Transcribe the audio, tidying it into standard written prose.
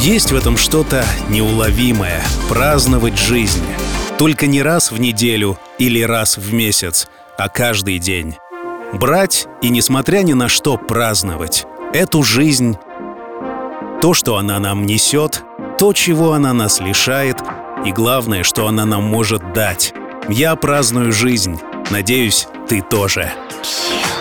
Есть в этом что-то неуловимое — праздновать жизнь. Только не раз в неделю или раз в месяц, а каждый день. Брать и, несмотря ни на что, праздновать эту жизнь, то, что она нам несет, то, чего она нас лишает, и главное, что она нам может дать. Я праздную жизнь. Надеюсь, ты тоже.